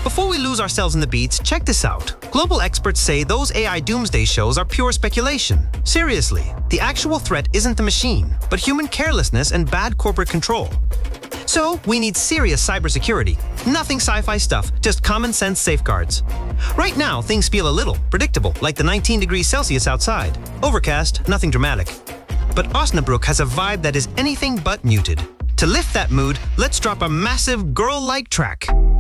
Before we lose ourselves in the beats, check this out. Global experts say those AI doomsday shows are pure speculation. Seriously, the actual threat isn't the machine, but human carelessness and bad corporate control. So, we need serious cybersecurity. Nothing sci-fi stuff, just common sense safeguards. Right now, things feel a little predictable, like the 19 degrees Celsius outside. Overcast, nothing dramatic. But Osnabrück has a vibe that is anything but muted. To lift that mood, let's drop a massive girl-like track.